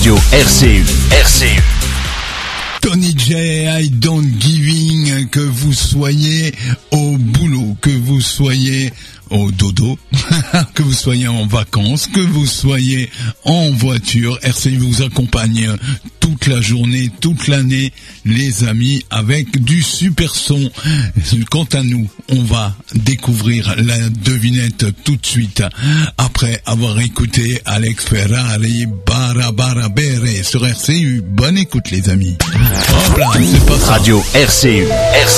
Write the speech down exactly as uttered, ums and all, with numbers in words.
Radio R C U. R C U. Tony J, I Don't Giving, que vous soyez au boulot, que vous soyez au dodo, que vous soyez en vacances, que vous soyez en voiture, R C U vous accompagne toute la journée, toute l'année, les amis, avec du super son. Quant à nous, on va découvrir la devinette tout de suite, après avoir écouté Alex Ferrari, Bara Bara Bere sur R C U. Bonne écoute les amis. Hop là, c'est pas ça. Radio R C U. R C U.